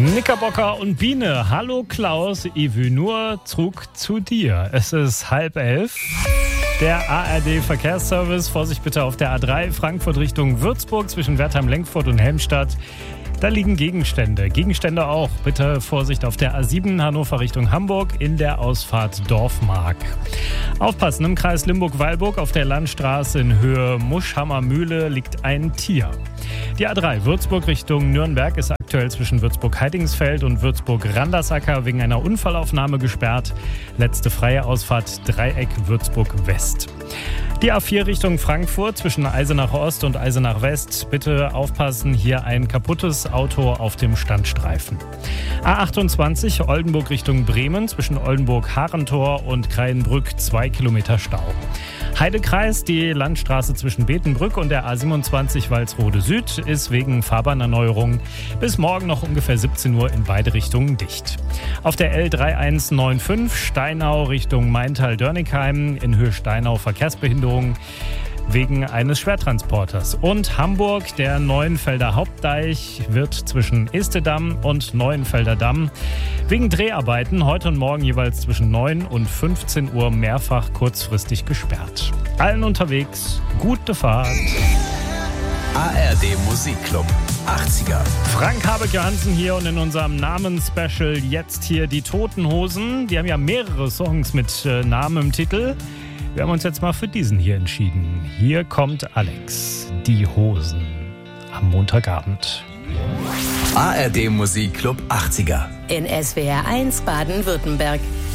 Knickerbocker und Biene. Hallo Klaus, ich will nur zurück zu dir. Es ist 10:30. Der ARD-Verkehrsservice, Vorsicht bitte auf der A3 Frankfurt Richtung Würzburg zwischen Wertheim-Lenkfurt und Helmstadt. Da liegen Gegenstände. Gegenstände auch. Bitte Vorsicht auf der A7 Hannover Richtung Hamburg in der Ausfahrt Dorfmark. Aufpassen, im Kreis Limburg-Weilburg auf der Landstraße in Höhe Muschhammer Mühle liegt ein Tier. Die A3 Würzburg Richtung Nürnberg ist aktuell zwischen Würzburg-Heidingsfeld und Würzburg-Randersacker wegen einer Unfallaufnahme gesperrt. Letzte freie Ausfahrt Dreieck Würzburg-West. Die A4 Richtung Frankfurt zwischen Eisenach Ost und Eisenach West. Bitte aufpassen, hier ein kaputtes Auto auf dem Standstreifen. A28 Oldenburg Richtung Bremen zwischen Oldenburg-Harentor und Kreienbrück 2 Kilometer Stau. Heidekreis, die Landstraße zwischen Betenbrück und der A27 Walsrode Süd ist wegen Fahrbahnerneuerung bis morgen noch ungefähr 17 Uhr in beide Richtungen dicht. Auf der L3195 Steinau Richtung Maintal-Dörnigheim in Höhe Steinau Verkehrsbehinderung wegen eines Schwertransporters. Und Hamburg, der Neuenfelder Hauptdeich wird zwischen Estedamm und Neuenfelder Damm wegen Dreharbeiten heute und morgen jeweils zwischen 9 und 15 Uhr mehrfach kurzfristig gesperrt. Allen unterwegs, gute Fahrt. ARD Musikclub 80er. Frank Habeck-Johansen hier und in unserem Namensspecial jetzt hier die Toten Hosen. Die haben ja mehrere Songs mit Namen im Titel. Wir haben uns jetzt mal für diesen hier entschieden. Hier kommt Alex, die Hosen, am Montagabend. ARD Musikclub 80er. In SWR 1 Baden-Württemberg.